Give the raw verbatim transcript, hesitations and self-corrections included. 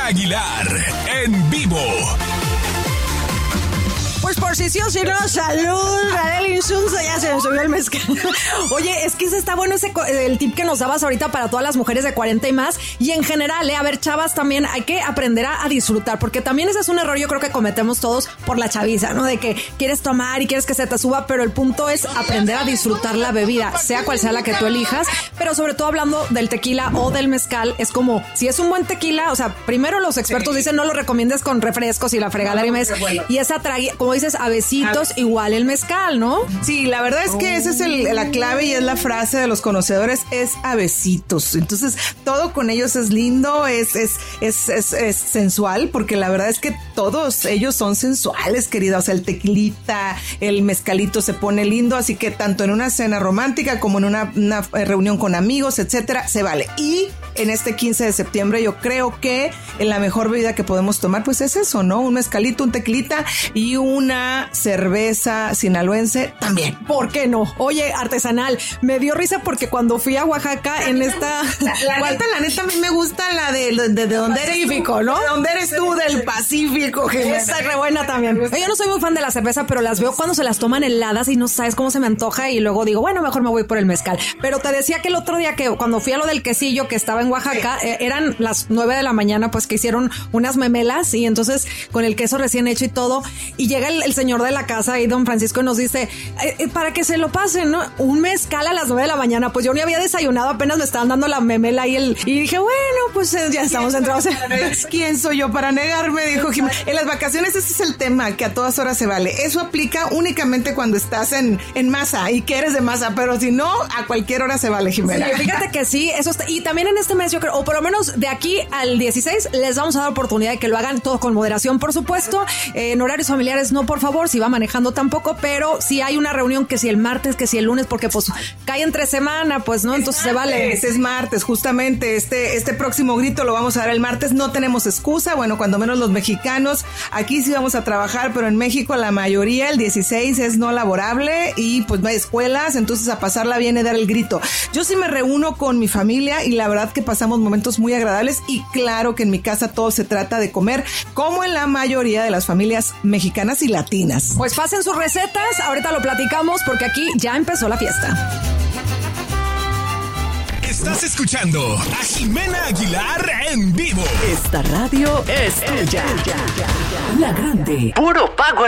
Jimena Aguilar, en vivo. Pues por si sí o si no, salud, el insulso, ya se me subió el mezcal. Oye, es que ese está bueno ese el tip que nos dabas ahorita para todas las mujeres de cuarenta y más. Y en general, eh, a ver, chavas, también hay que aprender a, a disfrutar, porque también ese es un error yo creo que cometemos todos por la chaviza, ¿no? De que quieres tomar y quieres que se te suba, pero el punto es aprender a disfrutar la bebida, sea cual sea la que tú elijas, pero sobre todo hablando del tequila o del mezcal, es como, si es un buen tequila, o sea, primero los expertos dicen no lo recomiendes con refrescos y la fregadera y mes, y esa trague, como dices, a besitos, a igual el mezcal, ¿no? Sí, la verdad es que oh. esa es el, la clave y es la frase de los conocedores, es a besitos. Entonces, todo con ellos es lindo, es, es, es, es, es sensual, porque la verdad es que todos ellos son sensuales, querida. O sea, el tequilita, el mezcalito se pone lindo, así que tanto en una cena romántica como en una, una reunión con amigos, etcétera, se vale. Y en este quince de septiembre yo creo que la mejor bebida que podemos tomar, pues es eso, ¿no? Un mezcalito, un tequilita y una cerveza sinaloense también. ¿Por qué no? Oye, artesanal, me dio risa porque cuando fui a Oaxaca en esta... La, la neta, la neta, a mí me gusta la de, de, de, de donde eres Pacífico, ¿no? De donde eres tú, del Pacífico, Jimena. Esa es re buena también. Yo no soy muy fan de la cerveza, pero las veo cuando se las toman heladas y no sabes cómo se me antoja y luego digo, bueno, mejor me voy por el mezcal. Pero te decía que el otro día que cuando fui a lo del quesillo que estaba en Oaxaca, eh, eran las nueve de la mañana, pues que hicieron unas memelas y entonces con el queso recién hecho y todo, y llega el, el señor de la casa y don Francisco nos dice, eh, eh, para que se lo pasen, ¿no? Un mezcal a las nueve de la mañana. Pues yo ni había desayunado, apenas me estaban dando la memela y el y dije, bueno, pues eh, ya estamos entrados. ¿Quién soy yo para negarme? Dijo Jimena. En las vacaciones ese es el tema, que a todas horas se vale. Eso aplica únicamente cuando estás en, en masa y que eres de masa, pero si no, a cualquier hora se vale, Jimena. Sí, fíjate que sí, eso está, y también en este mes yo creo, o por lo menos de aquí al dieciséis, les vamos a dar oportunidad de que lo hagan todo con moderación, por supuesto. Eh, en horarios familiares no, por favor, si va manejando tampoco, pero si hay una reunión, que si el martes, que si el lunes, porque pues cae entre semana, pues no, entonces se vale. Es martes, justamente, este, este próximo grito lo vamos a dar el martes, no tenemos excusa, bueno, cuando menos los mexicanos, aquí sí vamos a trabajar, pero en México la mayoría, el dieciséis es no laborable y pues no hay escuelas, entonces a pasarla viene dar el grito. Yo sí me reúno con mi familia y la verdad que pasamos momentos muy agradables y claro que en mi casa todo se trata de comer, como en la mayoría de las familias mexicanas y latinas. Pues pasen sus recetas, ahorita lo platicamos porque aquí ya empezó la fiesta. Estás escuchando a Jimena Aguilar en vivo. Esta radio es tuya. La Grande. Puro Power.